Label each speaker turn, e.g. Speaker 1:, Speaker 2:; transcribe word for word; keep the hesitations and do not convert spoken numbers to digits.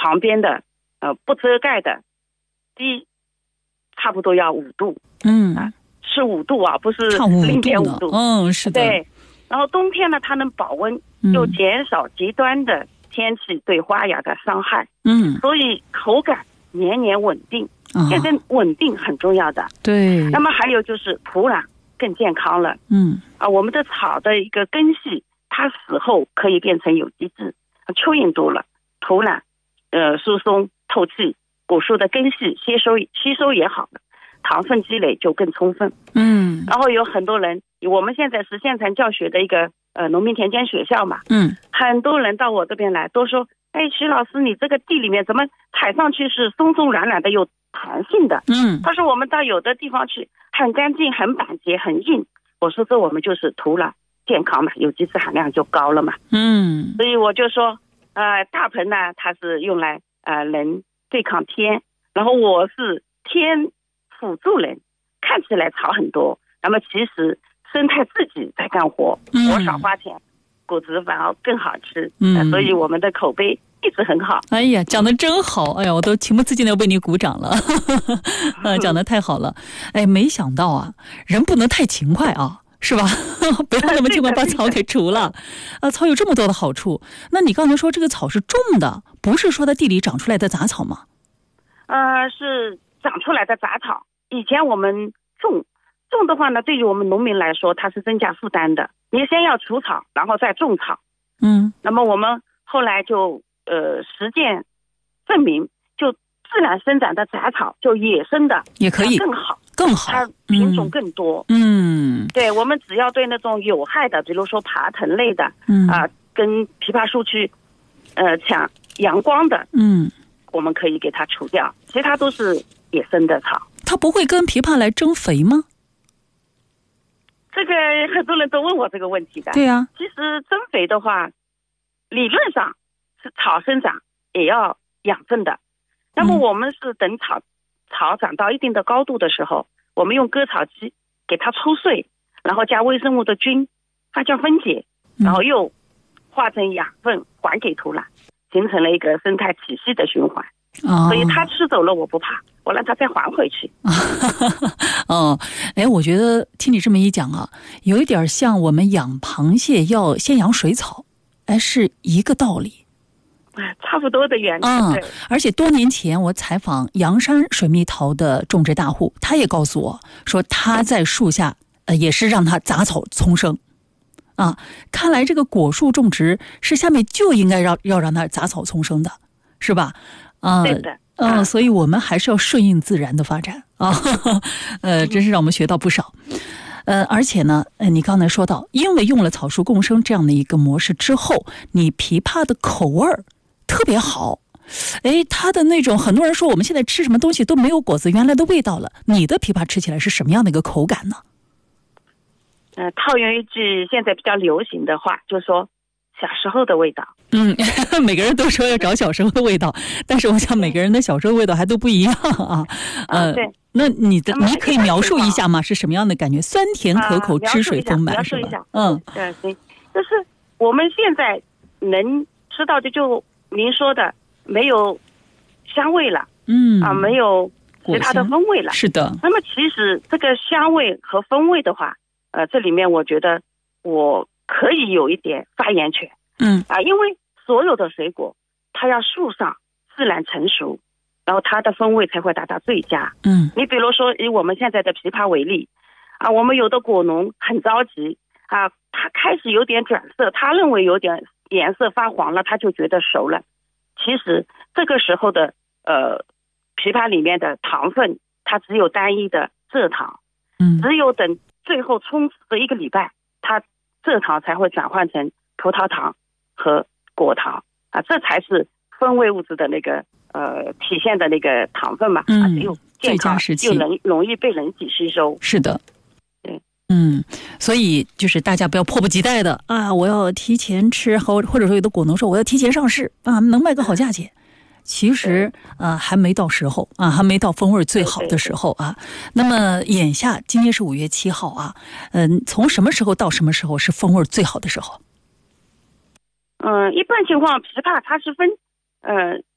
Speaker 1: 旁边的呃不遮盖的低差不多要五度，
Speaker 2: 嗯，
Speaker 1: 啊，是五度啊，不是
Speaker 2: 零
Speaker 1: 点五度。
Speaker 2: 嗯，是的。
Speaker 1: 对，然后冬天呢，它能保温，又减少极端的天气对花芽的伤害。
Speaker 2: 嗯，
Speaker 1: 所以口感年年稳定。现在稳定很重要的。
Speaker 2: 啊、对。
Speaker 1: 那么还有就是土壤更健康了。
Speaker 2: 嗯，
Speaker 1: 啊，我们的草的一个根系，它死后可以变成有机质，蚯蚓多了，土壤呃疏松透气，果树的根系吸收吸收也好了，糖分积累就更充分。
Speaker 2: 嗯，
Speaker 1: 然后有很多人，我们现在是县城教学的一个呃农民田间学校嘛，
Speaker 2: 嗯，
Speaker 1: 很多人到我这边来都说，哎，徐老师，你这个地里面怎么踩上去是松松软软的，有弹性的？
Speaker 2: 嗯，
Speaker 1: 他说我们到有的地方去很干净、很板结、很硬。我说这我们就是土壤健康嘛，有机质含量就高了嘛。
Speaker 2: 嗯，
Speaker 1: 所以我就说，呃，大棚呢，它是用来呃人对抗天，然后我是天辅助人，看起来草很多，那么其实生态自己在干活，我少花钱，果子反而更好吃。嗯、呃，所以我们的口碑一直很好。
Speaker 2: 哎呀，讲得真好！哎呀，我都情不自禁的为你鼓掌了。呃，讲得太好了。哎，没想到啊，人不能太勤快啊，是吧？不要那么尽快把草给除了。呃，草有这么多的好处。那你刚才说这个草是种的，不是说在地里长出来的杂草吗？
Speaker 1: 呃，是长出来的杂草。以前我们种种的话呢，对于我们农民来说，它是增加负担的。你先要除草，然后再种草。嗯，那么我们后来就呃实践证明，就自然生长的杂草，就野生的
Speaker 2: 也可以
Speaker 1: 更好，
Speaker 2: 更好，
Speaker 1: 它品种更多。
Speaker 2: 嗯，
Speaker 1: 对，我们只要对那种有害的，比如说爬藤类的，嗯啊、呃，跟枇杷树去呃抢阳光的，嗯，我们可以给它除掉，其他都是野生的草。
Speaker 2: 它不会跟枇杷来争肥吗？
Speaker 1: 这个很多人都问我这个问题的。
Speaker 2: 对呀、啊，
Speaker 1: 其实增肥的话，理论上是草生长也要养分的。那么我们是等草、嗯、草长到一定的高度的时候，我们用割草机给它抽穗，然后加微生物的菌发酵分解，然后又化成养分还给土壤，形成了一个生态体系的循环。哦、所以它吃走了我不怕，我让它再还回去。
Speaker 2: 哦，哎，我觉得听你这么一讲啊，有一点像我们养螃蟹要先养水草，哎，是一个道理。
Speaker 1: 差不多的原理。
Speaker 2: 嗯，而且多年前我采访阳山水蜜桃的种植大户，他也告诉我说，他在树下呃也是让它杂草丛生。啊，看来这个果树种植是下面就应该让要让它杂草丛生的，是吧？啊、呃，
Speaker 1: 对的。
Speaker 2: 嗯、呃，所以我们还是要顺应自然的发展啊，呃，真是让我们学到不少。呃，而且呢，呃，你刚才说到，因为用了草树共生这样的一个模式之后，你枇杷的口味儿特别好。哎，它的那种很多人说我们现在吃什么东西都没有果子原来的味道了，你的枇杷吃起来是什么样的一个口感呢？
Speaker 1: 呃，套用一句现在比较流行的话，就是说小时候的味道。
Speaker 2: 嗯，每个人都说要找小时候的味道，但是我想每个人的小时候味道还都不一样啊。呃，
Speaker 1: 啊、对。
Speaker 2: 那你的你可以描述一下吗？是什么样的感觉？酸甜可口，汁、呃、水丰满，是吧？嗯，
Speaker 1: 对对，就是我们现在能吃到的，就您说的，没有香味了，嗯啊，没有其他的风味了。
Speaker 2: 是的。
Speaker 1: 那么其实这个香味和风味的话，呃，这里面我觉得我可以有一点发言权。嗯啊，因为所有的水果，它要树上自然成熟，然后它的风味才会达到最佳。嗯，你比如说以我们现在的枇杷为例，啊，我们有的果农很着急啊，他开始有点转色，他认为有点颜色发黄了，他就觉得熟了。其实这个时候的呃枇杷里面的糖分，它只有单一的蔗糖。嗯，只有等最后冲刺的一个礼拜，它蔗糖才会转换成葡萄糖和果糖啊，这才是风味物质的那个呃体现的那个糖分嘛。嗯，只有健康又能容易被人体吸收。
Speaker 2: 是的，
Speaker 1: 对，
Speaker 2: 嗯，所以就是大家不要迫不及待的啊，我要提前吃，或或者说有的果农说我要提前上市啊，能卖个好价钱。其实呃还没到时候啊，还没到风味最好的时候啊。那么眼下今天是五月七号啊，嗯、呃，从什么时候到什么时候是风味最好的时候？
Speaker 1: 嗯，一般情况枇杷它是分呃